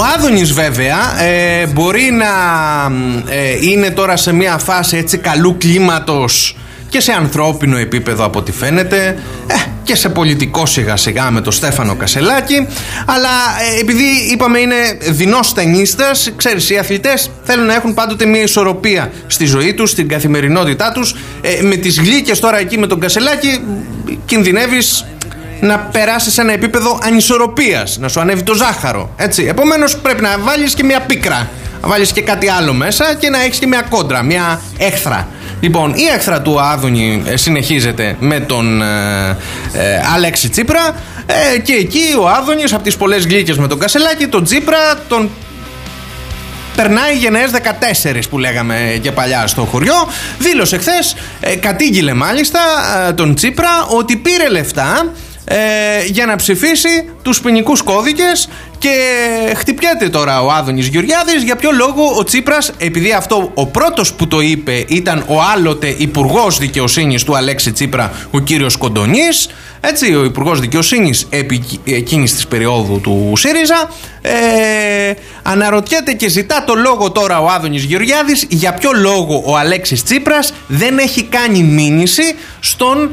Ο Άδωνης βέβαια μπορεί να είναι τώρα σε μια φάση έτσι καλού κλίματος και σε ανθρώπινο επίπεδο από ό,τι φαίνεται, και σε πολιτικό σιγά σιγά με τον Στέφανο Κασελάκη, αλλά επειδή είπαμε είναι δεινός ταινίστας, ξέρεις, οι αθλητές θέλουν να έχουν πάντοτε μια ισορροπία στη ζωή τους, στην καθημερινότητά τους. Με τις γλύκες τώρα εκεί με τον Κασελάκη κινδυνεύεις να περάσεις σε ένα επίπεδο ανισορροπίας, να σου ανέβει το ζάχαρο, έτσι. Επομένως πρέπει να βάλεις και μια πίκρα, να βάλεις και κάτι άλλο μέσα και να έχεις και μια κόντρα, μια έχθρα. Λοιπόν, η έχθρα του Άδωνη συνεχίζεται με τον Αλέξη Τσίπρα, και εκεί ο Άδωνης από τις πολλές γλύκες με τον Κασελάκη, τον Τσίπρα τον περνάει γενναίες 14 που λέγαμε και παλιά στο χωριό. Δήλωσε χθες, κατήγγειλε μάλιστα τον Τσίπρα ότι πήρε λεφτά για να ψηφίσει τους ποινικούς κώδικες, και χτυπιέται τώρα ο Άδωνης Γεωργιάδης για ποιο λόγο ο Τσίπρας, επειδή αυτό ο πρώτος που το είπε ήταν ο άλλοτε υπουργός δικαιοσύνης του Αλέξη Τσίπρα, ο κύριος Κοντονής, έτσι, ο υπουργός δικαιοσύνης επί εκείνης της περίοδου του ΣΥΡΙΖΑ, αναρωτιέται και ζητά το λόγο τώρα ο Άδωνης Γεωργιάδης για ποιο λόγο ο Αλέξης Τσίπρας δεν έχει κάνει μήνυση στον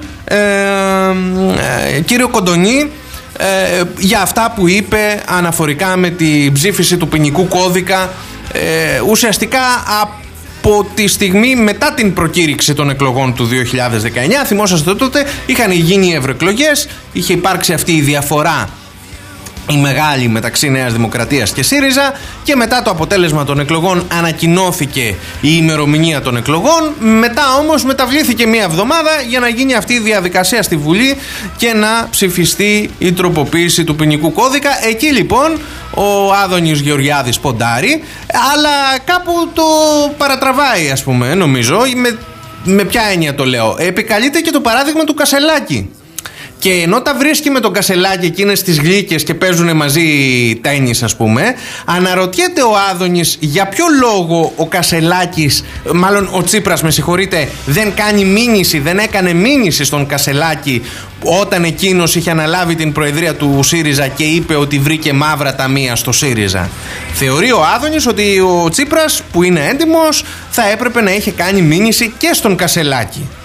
κύριο Κοντονή για αυτά που είπε αναφορικά με την ψήφιση του ποινικού κώδικα, ουσιαστικά από τη στιγμή μετά την προκήρυξη των εκλογών του 2019. Θυμόσαστε τότε είχαν γίνει οι ευρωεκλογές, είχε υπάρξει αυτή η διαφορά η μεγάλη μεταξύ Νέας Δημοκρατίας και ΣΥΡΙΖΑ, και μετά το αποτέλεσμα των εκλογών ανακοινώθηκε η ημερομηνία των εκλογών. Μετά όμως μεταβλήθηκε μία εβδομάδα για να γίνει αυτή η διαδικασία στη Βουλή και να ψηφιστεί η τροποποίηση του ποινικού κώδικα. Εκεί λοιπόν ο Άδωνης Γεωργιάδης ποντάρει, αλλά κάπου το παρατραβάει, ας πούμε, νομίζω. Με ποια έννοια το λέω? Επικαλείται και το παράδειγμα του Κασελάκη. Και ενώ τα βρίσκει με τον Κασελάκη εκείνες τις γλύκες και παίζουν μαζί τένις, ας πούμε, αναρωτιέται ο Άδωνης για ποιο λόγο ο Κασελάκης, μάλλον ο Τσίπρας, με συγχωρείτε, δεν έκανε μήνυση στον Κασελάκη όταν εκείνος είχε αναλάβει την προεδρία του ΣΥΡΙΖΑ και είπε ότι βρήκε μαύρα ταμεία στο ΣΥΡΙΖΑ. Θεωρεί ο Άδωνης ότι ο Τσίπρας, που είναι έντιμος, θα έπρεπε να είχε κάνει μήνυση και στον Κασελάκη.